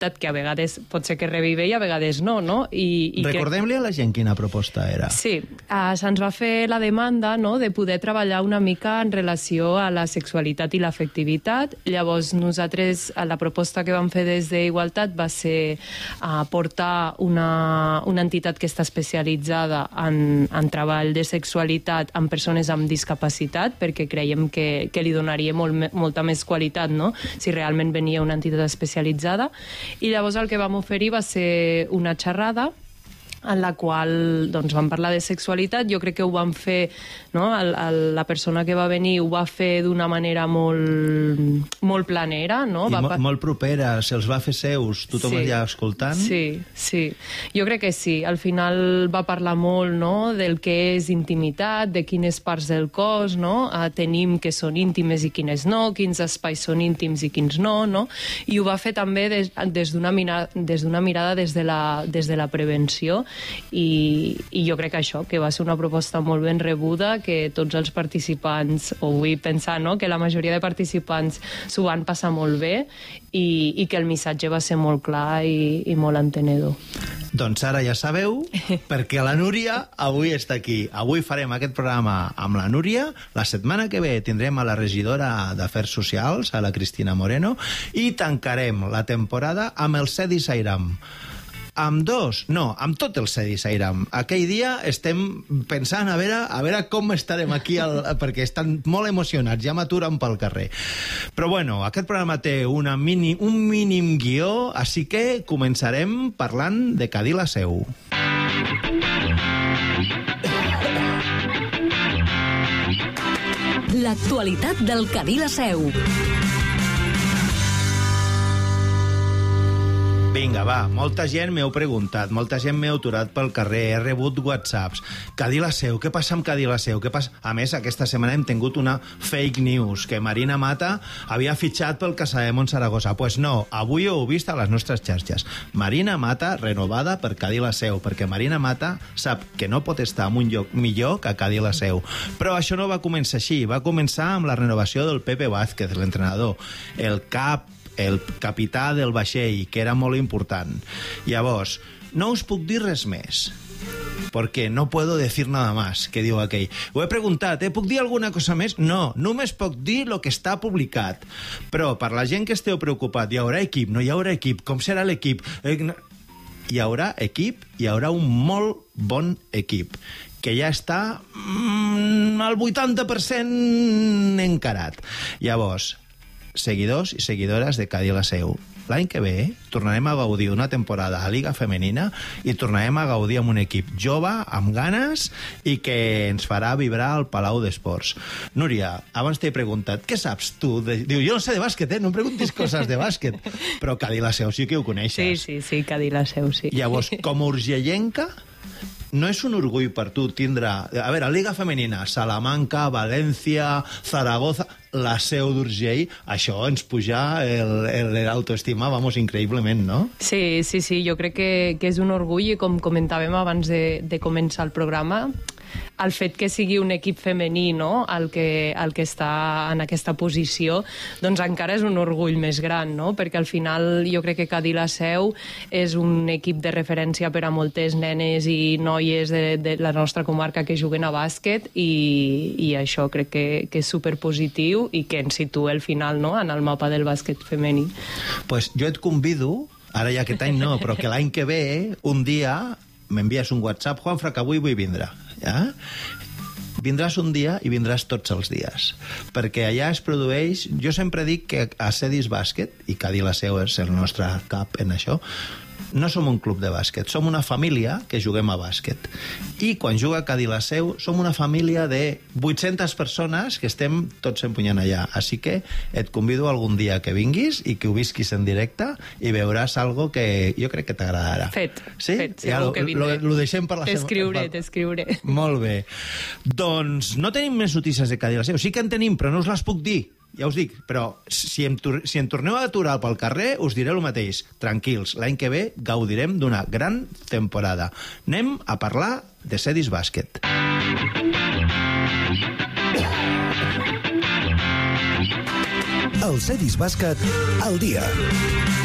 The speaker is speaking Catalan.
sexualitat, que a vegades pot ser que revive i a vegades no, no? Recordem-li a la gent quina proposta era. Sí, se'ns va fer la demanda, no?, de poder treballar una mica en relació a la sexualitat i l'afectivitat. Llavors, nosaltres, la proposta que vam fer des d'Igualtat va ser portar una entitat que està especialitzada en treball de sexualitat amb persones amb discapacitat, perquè creiem que li donaria molta més qualitat, no?, si realment venia una entitat especialitzada. I llavors el que vam oferir va ser una xerrada en la qual doncs, vam parlar de sexualitat. Jo crec que ho vam fer, no? La persona que va venir ho va fer d'una manera molt planera, no? I molt propera, se'ls va fer seus, tothom allà escoltant. Sí. Jo crec que sí. Al final va parlar molt, no?, del que és intimitat, de quines parts del cos, no?, tenim que són íntimes i quines no, quins espais són íntims i quins no, no? I ho va fer també des d'una mirada des de la prevenció. I jo crec que això, que va ser una proposta molt ben rebuda, que tots els participants, o vull pensar, no?, que la majoria de participants s'ho van passar molt bé i que el missatge va ser molt clar i molt entenedor. Doncs ara ja sabeu, perquè la Núria avui està aquí. Avui farem aquest programa amb la Núria. La setmana que ve tindrem a la regidora d'Afers Socials, a la Cristina Moreno, i tancarem la temporada amb el Cedi Sairam. Amb tot el Cedi Sairam. Aquell dia estem pensant a veure com estarem aquí, perquè estan molt emocionats, ja m'aturen pel carrer. Però bueno, aquest programa té un mínim guió, així que començarem parlant de Cadí la Seu. L'actualitat del Cadí la Seu. Vinga, va, molta gent m'heu preguntat, molta gent m'heu aturat pel carrer, he rebut whatsapps. Cadí la Seu, què passa amb Cadí la Seu? Què passa? A més, aquesta setmana hem tingut una fake news, que Marina Mata havia fitxat pel Casademont Saragossa. Pues no, avui ho heu vist a les nostres xarxes. Marina Mata renovada per Cadí la Seu, perquè Marina Mata sap que no pot estar en un lloc millor que Cadí la Seu. Però això no va començar així, va començar amb la renovació del Pepe Vázquez, l'entrenador, el capità del vaixell, que era molt important. Llavors, no us puc dir res més, perquè no puedo decir nada más, que diu aquell. Ho he preguntat, puc dir alguna cosa més? No, només puc dir el que està publicat. Però per la gent que esteu preocupat, hi haurà equip, no hi haurà equip, com serà l'equip? Hi haurà equip, hi haurà un molt bon equip, que ja està al 80% encarat. Llavors, seguidors i seguidores de Cadí la Seu, l'any que ve tornarem a gaudir una temporada a Liga Femenina i tornarem a gaudir amb un equip jove, amb ganes i que ens farà vibrar al Palau d'Esports. Núria, abans t'he preguntat, què saps tu? Diu, jo no sé de bàsquet, no em preguntis coses de bàsquet, però Cadí la Seu sí que ho coneixes. Sí, Cadí la Seu, sí. Llavors, com a urgellenca, no és un orgull per tu tindre... A veure, Liga Femenina, Salamanca, València, Zaragoza, la Seu d'Urgell, això ens puja l'autoestima, vamos, increïblement, no? Sí, jo crec que és un orgull, i com comentàvem abans de començar el programa, el fet que sigui un equip femení, no?, el que està en aquesta posició, doncs encara és un orgull més gran, no?, perquè al final jo crec que Cadí la Seu és un equip de referència per a moltes nenes i noies de la nostra comarca que juguen a bàsquet, i això crec que és superpositiu i que ens situa al final, no?, en el mapa del bàsquet femení. Pues jo et convido, ara ja aquest any no, però que l'any que ve, un dia m'envies un WhatsApp, Juanfra, que avui vull vindre. Ja? Vindràs un dia i vindràs tots els dies, perquè allà es produeix... Jo sempre dic que a Cedis Bàsquet, i Cadí la Seu és el nostre cap en això, no som un club de bàsquet, som una família que juguem a bàsquet. I quan juga Cadí la Seu, som una família de 800 persones que estem tots empunyant allà. Així que et convido algun dia que vinguis i que ho visquis en directe i veuràs algo que jo crec que t'agradarà. Fet, segur que vindré. Lo deixem per la setmana. T'escriuré. Molt bé. Doncs no tenim més notícies de Cadí la Seu. Sí que en tenim, però no us les puc dir. Ja us dic, però si em torneu a aturar pel carrer, us diré el mateix. Tranquils, l'any que ve gaudirem d'una gran temporada. Anem a parlar de Cedis Bàsquet. El Cedis Bàsquet al dia.